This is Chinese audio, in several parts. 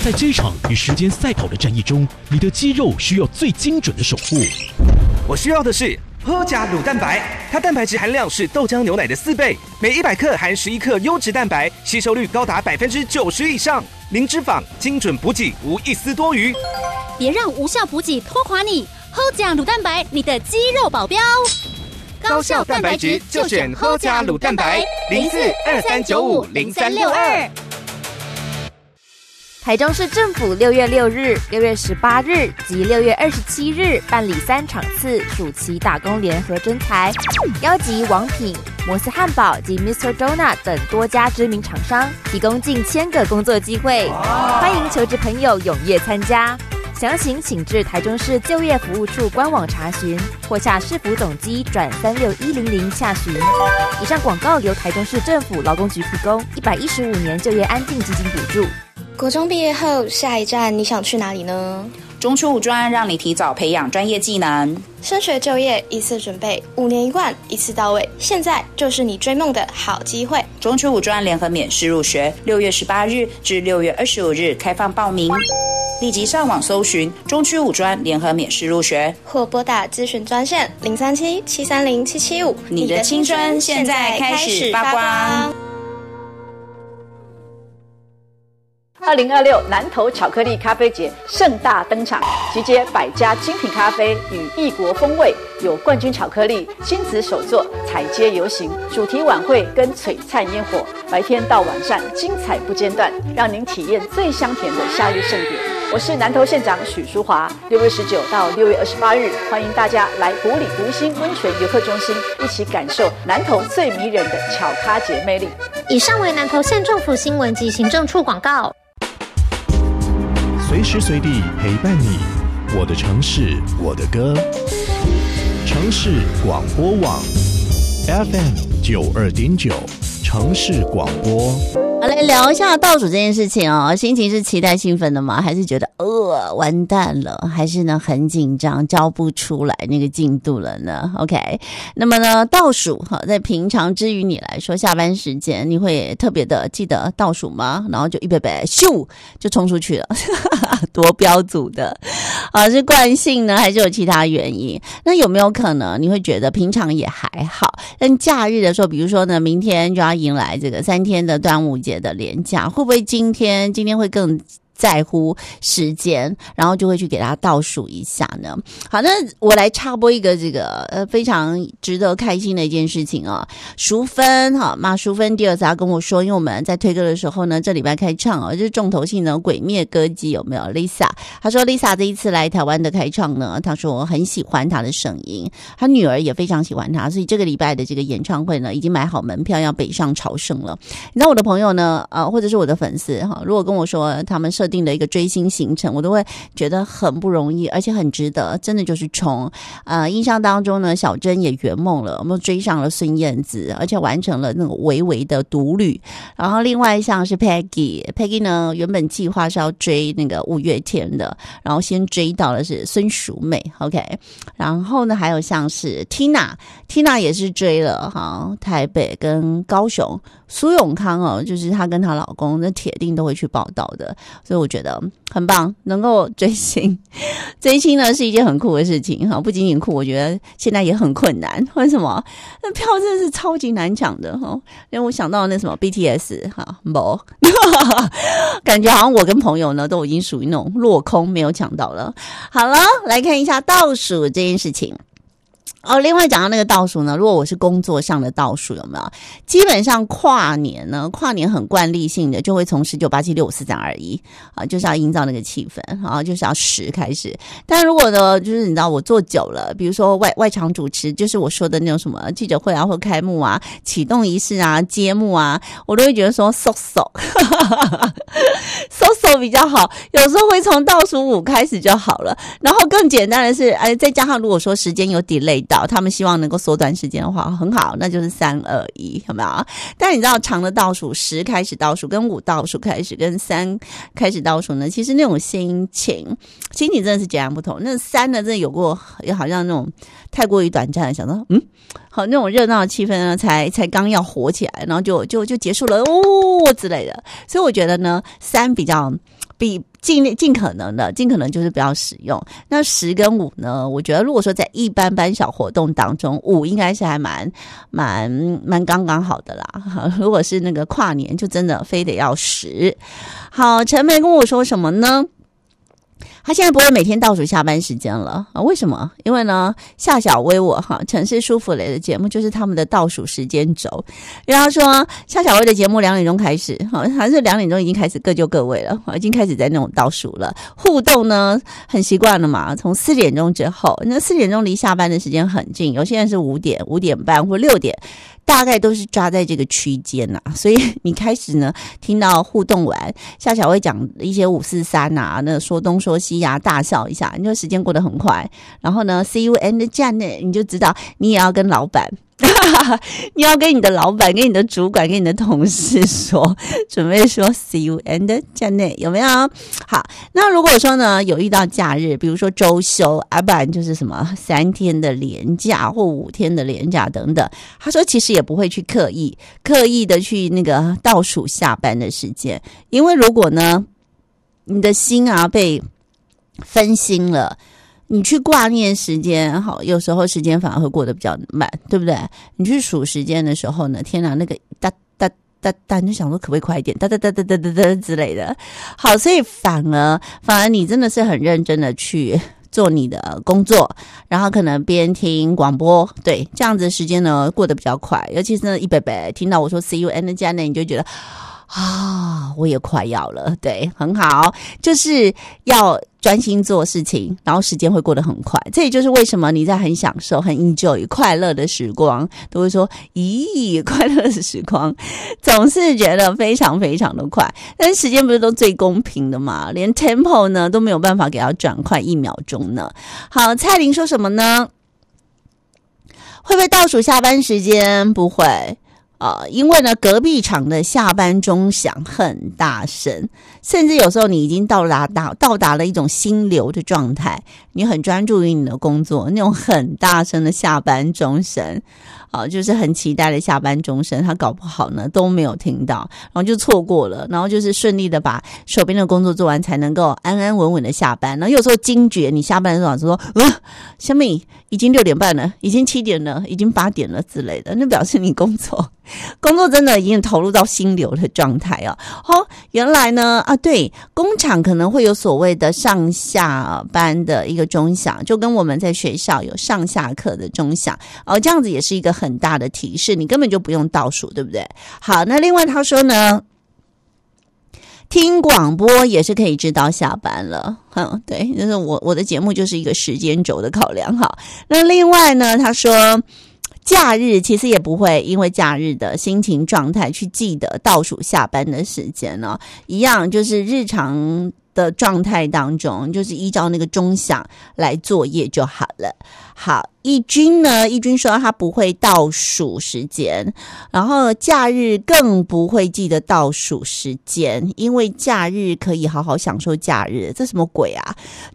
在这场与时间赛跑的战役中，你的肌肉需要最精准的守护。 我需要的是喝甲乳蛋白，它蛋白质含量是豆浆牛奶的4倍，每100克含11克优质蛋白，吸收率高达90%以上，零脂肪，精准补给，无一丝多余。 别让无效补给拖垮你，喝甲乳蛋白，你的肌肉保镖。 高效蛋白质就选喝甲乳蛋白，0423950362。 台中市政府6月6日、6月18日及6月27日办理3场次暑期打工联合征才，邀集王品、摩斯汉堡及 Mr. Donut 等多家知名厂商，提供近1000个工作机会，欢迎求职朋友踊跃参加。详情请至台中市就业服务处官网查询，或下市府总机转36100下询。以上广告由台中市政府劳工局提供，115年就业安定基金补助。 国中毕业后，下一站你想去哪里呢？ 中初五专让你提早培养专业技能， 升学就业一次准备，5年1贯，一次到位。现在就是你追梦的好机会。 中初五专联合免试入学，6月18日至6月25日开放报名，立即上网搜寻中区五专联合免试入学， 或拨打咨询专线037-730-775。 你的青春现在开始发光。 2026南投巧克力咖啡节盛大登场，集结100家精品咖啡与异国风味，有冠军巧克力、亲子手作、踩街游行、主题晚会跟璀璨烟火，白天到晚上精彩不间断，让您体验最香甜的夏日盛典。我是南投县长许淑华，6月19到6月28日，欢迎大家来埔里湖心温泉游客中心，一起感受南投最迷人的巧咖节魅力。 以上为南投县政府新闻及行政处广告。 随时随地陪伴你，我的城市，我的歌。城市广播网 FM 92.9，城市广播。 好，来聊一下倒数这件事情哦，心情是期待兴奋的吗？还是觉得完蛋了？还是呢很紧张，交不出来那个进度了呢 ？OK， 那么呢倒数在平常之于你来说，下班时间你会特别的记得倒数吗？然后就一杯杯咻就冲出去了，多标组的是惯性呢，还是有其他原因？那有没有可能你会觉得平常也还好，但假日的时候，比如说呢，明天就要迎来这个3天的端午节的连假，会不会今天会更在乎时间，然后就会去给他倒数一下呢？好，那我来插播一个这个非常值得开心的一件事情啊。淑芬马淑芬第二次他跟我说，因为我们在推歌的时候呢，这礼拜开唱就是重头戏呢鬼灭歌姬有没有 Lisa， 他说 Lisa 这一次来台湾的开唱呢，他说很喜欢她的声音，他女儿也非常喜欢她，所以这个礼拜的这个演唱会呢已经买好门票要北上朝圣了。你知道我的朋友呢或者是我的粉丝如果跟我说他们设定的一个追星行程，我都会觉得很不容易，而且很值得，真的就是冲。印象当中呢，小珍也圆梦了，我们追上了孙燕姿，而且完成了那种微微的独旅。然后另外一项是 Peggy 呢，原本计划是要追那个5月天的，然后先追到的是孙淑美 ，OK。然后呢，还有像是 Tina 也是追了台北跟高雄。苏永康就是她跟她老公，那铁定都会去报道的，所以我觉得很棒，能够追星呢是一件很酷的事情不仅仅酷，我觉得现在也很困难。为什么？那票真的是超级难抢的因为我想到那什么 BTS 没感觉好像我跟朋友呢都已经属于那种落空，没有抢到了。好了，来看一下倒数这件事情。另外讲到那个倒数呢，如果我是工作上的倒数有没有？基本上跨年很惯例性的就会从19、87、65、4、3、2、1就是要营造那个气氛就是要10开始。但如果呢，就是你知道我做久了，比如说外场主持，就是我说的那种什么记者会或开幕启动仪式揭幕我都会觉得说so比较好，有时候会从倒数5开始就好了。然后更简单的是再加上如果说时间有 delay 到，他们希望能够缩短时间的话很好，那就是3、2、1有没有？但你知道长的倒数10开始倒数跟5倒数开始跟3开始倒数呢，其实那种心情真的是截然不同。那3呢真的有过好像那种太过于短暂，想说好那种热闹的气氛呢才刚要火起来，然后就结束了之类的。所以我觉得呢3比较尽可能就是不要使用。那10跟5呢，我觉得如果说在一般般小活动当中，5应该是还蛮刚刚好的啦。如果是那个跨年，就真的非得要10。好，陈梅跟我说什么呢？他现在不会每天倒数下班时间了啊？为什么？因为呢，夏小薇城市舒服类的节目就是他们的倒数时间轴。因为他说夏小薇的节目2点钟开始，还是2点钟已经开始各就各位了，已经开始在那种倒数了。互动呢很习惯了嘛，从4点钟之后，那4点钟离下班的时间很近，有些人是5点、5点半或6点。大概都是抓在这个区间呐，所以你开始呢听到互动完，夏小薇讲一些543啊，那说东说西啊，大笑一下，你就时间过得很快。然后呢 ，See you and Janet， 你就知道你也要跟老板。你要跟你的老板、跟你的主管、跟你的同事说，准备说 See you and Janet， 有没有？好，那如果说呢有遇到假日，比如说周休，不然就是什么3天的连假或5天的连假等等，他说其实也不会去刻意的去那个倒数下班的时间，因为如果呢你的心啊被分心了。你去挂念时间，好，有时候时间反而会过得比较慢，对不对？你去数时间的时候呢，天哪，那个哒哒哒哒，你就想说可不可以快一点，哒哒哒哒哒哒哒之类的。好，所以反而你真的是很认真的去做你的工作，然后可能边听广播，对，这样子的时间呢过得比较快。尤其是呢，一贝贝听到我说 See you and Janet， 你就觉得我也快要了，对，很好，就是要专心做事情，然后时间会过得很快。这也就是为什么你在很享受、很 enjoy 快乐的时光，都会说，咦，快乐的时光总是觉得非常非常的快。但是时间不是都最公平的吗？连 tempo 呢都没有办法给它转快1秒钟呢。好，蔡琳说什么呢？会不会倒数下班时间？不会。因为呢，隔壁场的下班钟响很大声，甚至有时候你已经到达了一种心流的状态，你很专注于你的工作，那种很大声的下班钟声，就是很期待的下班钟声，他搞不好呢都没有听到，然后就错过了，然后就是顺利的把手边的工作做完，才能够安安稳稳的下班。然后有时候惊觉你下班的时候说，小米已经6点半了，已经7点了，已经8点了之类的，那表示你工作真的已经投入到心流的状态原来呢对，工厂可能会有所谓的上下班的一个钟响，就跟我们在学校有上下课的钟响这样子也是一个很大的提示，你根本就不用倒数，对不对？好，那另外他说呢，听广播也是可以知道下班了，对，就是我的节目就是一个时间轴的考量。好，那另外呢，他说假日其实也不会因为假日的心情状态去记得倒数下班的时间一样就是日常的状态当中，就是依照那个钟响来作业就好了。好，义军说他不会倒数时间，然后假日更不会记得倒数时间，因为假日可以好好享受假日。这什么鬼啊？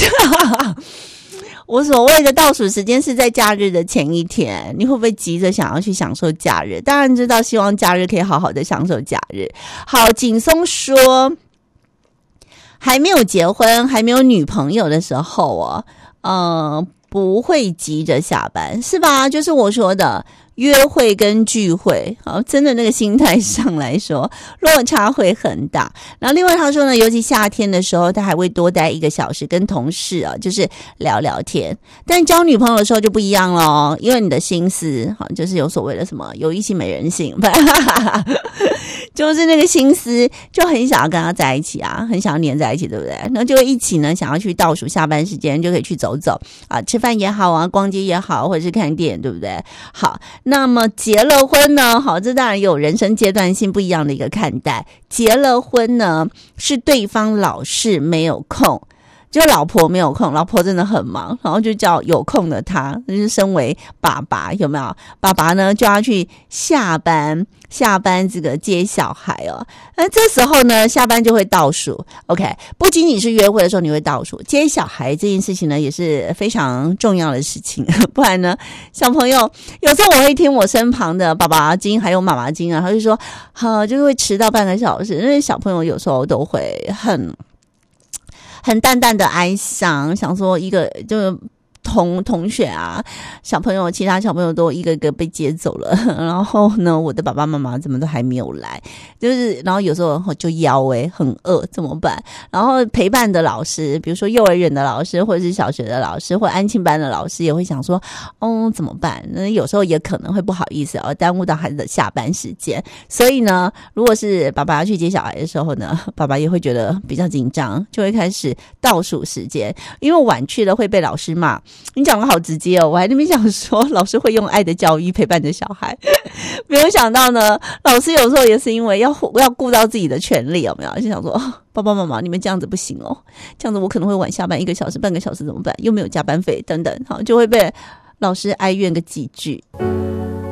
我所谓的倒数时间是在假日的前一天，你会不会急着想要去享受假日？当然知道，希望假日可以好好的享受假日。好，景松说还没有结婚，还没有女朋友的时候不会急着下班，是吧？就是我说的约会跟聚会，真的那个心态上来说落差会很大。然后另外他说呢，尤其夏天的时候，他还会多待1个小时跟同事就是聊聊天。但交女朋友的时候就不一样了因为你的心思就是有所谓的什么有异性没人性，就是那个心思就很想要跟他在一起很想要黏在一起，对不对？然后就会一起呢想要去倒数下班时间，就可以去走走吃饭也好逛街也好，或者是看电影，对不对？好，那么结了婚呢，好，这当然有人生阶段性不一样的一个看待。结了婚呢，是对方老是没有空，就老婆没有空，老婆真的很忙，然后就叫有空的他，就是身为爸爸，有没有？爸爸呢就要去下班这个接小孩那这时候呢下班就会倒数 OK， 不仅仅是约会的时候你会倒数，接小孩这件事情呢也是非常重要的事情，不然呢小朋友有时候我会听我身旁的爸爸经还有妈妈经他就说就是会迟到半个小时，因为小朋友有时候都会很淡淡的哀伤，想说一个就同学啊，小朋友，其他小朋友都一个个被接走了，然后呢，我的爸爸妈妈怎么都还没有来，就是然后有时候就很饿怎么办？然后陪伴的老师，比如说幼儿园的老师，或者是小学的老师，或安亲班的老师，也会想说，怎么办？那有时候也可能会不好意思耽误到孩子的下班时间，所以呢，如果是爸爸要去接小孩的时候呢，爸爸也会觉得比较紧张，就会开始倒数时间，因为晚去了会被老师骂。你讲的好直接我还在那边想说老师会用爱的教育陪伴着小孩，没有想到呢，老师有时候也是因为要顾到自己的权利，有没有？就想说爸爸妈妈你们这样子不行这样子我可能会晚下班1个小时半个小时怎么办？又没有加班费等等，好，就会被老师哀怨个几句。